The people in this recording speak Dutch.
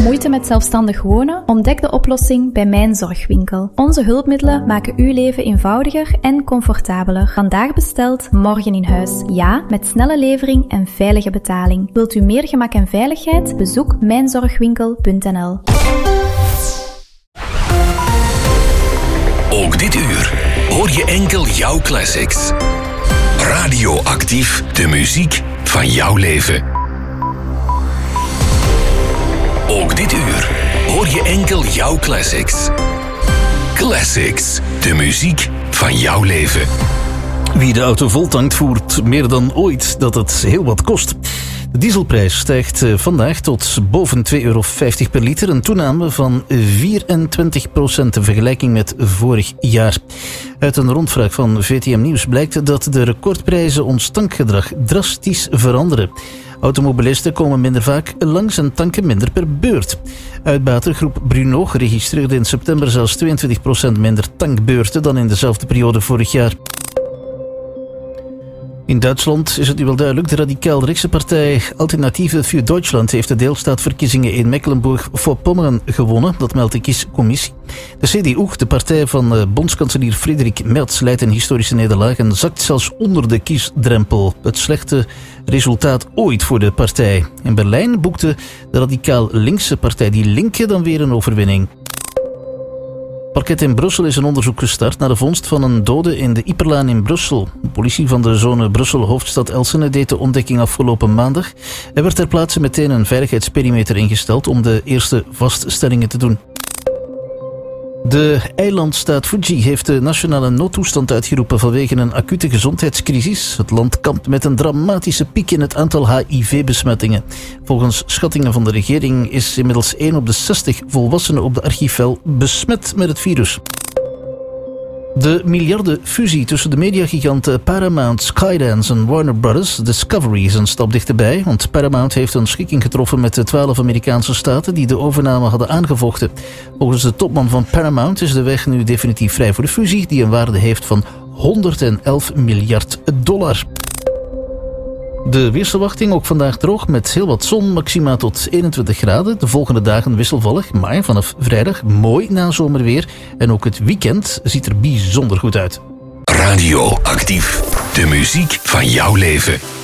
Moeite met zelfstandig wonen? Ontdek de oplossing bij Mijn Zorgwinkel. Onze hulpmiddelen maken uw leven eenvoudiger en comfortabeler. Vandaag besteld, morgen in huis. Ja, met snelle levering en veilige betaling. Wilt u meer gemak en veiligheid? Bezoek mijnzorgwinkel.nl. Ook dit uur hoor je enkel jouw classics. Radioactief, de muziek van jouw leven. Ook dit uur hoor je enkel jouw classics. Classics, de muziek van jouw leven. Wie de auto voltankt voert meer dan ooit dat het heel wat kost. De dieselprijs stijgt vandaag tot boven €2,50 per liter. Een toename van 24% in vergelijking met vorig jaar. Uit een rondvraag van VTM Nieuws blijkt dat de recordprijzen ons tankgedrag drastisch veranderen. Automobilisten komen minder vaak langs en tanken minder per beurt. Uitbatergroep Bruno registreerde in september zelfs 22% minder tankbeurten dan in dezelfde periode vorig jaar. In Duitsland is het nu wel duidelijk. De radicaal-rechtse partij Alternative für Deutschland heeft de deelstaatverkiezingen in Mecklenburg-Vorpommern gewonnen. Dat meldt de kiescommissie. De CDU, de partij van bondskanselier Friedrich Merz, leidt een historische nederlaag en zakt zelfs onder de kiesdrempel. Het slechte resultaat ooit voor de partij. In Berlijn boekte de radicaal-linkse partij Die Linke dan weer een overwinning. Parket in Brussel is een onderzoek gestart naar de vondst van een dode in de Ieperlaan in Brussel. De politie van de zone Brussel-Hoofdstad Elsene deed de ontdekking afgelopen maandag. Er werd ter plaatse meteen een veiligheidsperimeter ingesteld om de eerste vaststellingen te doen. De eilandstaat Fuji heeft de nationale noodtoestand uitgeroepen vanwege een acute gezondheidscrisis. Het land kampt met een dramatische piek in het aantal HIV-besmettingen. Volgens schattingen van de regering is inmiddels 1 op de 60 volwassenen op de archipel besmet met het virus. De miljardenfusie tussen de mediagiganten Paramount, Skydance en Warner Brothers Discovery is een stap dichterbij, want Paramount heeft een schikking getroffen met de 12 Amerikaanse staten die de overname hadden aangevochten. Volgens de topman van Paramount is de weg nu definitief vrij voor de fusie, die een waarde heeft van $111 miljard. De weersverwachting ook vandaag droog met heel wat zon, maxima tot 21 graden. De volgende dagen wisselvallig, maar vanaf vrijdag mooi nazomerweer. En ook het weekend ziet er bijzonder goed uit. Radioactief, de muziek van jouw leven.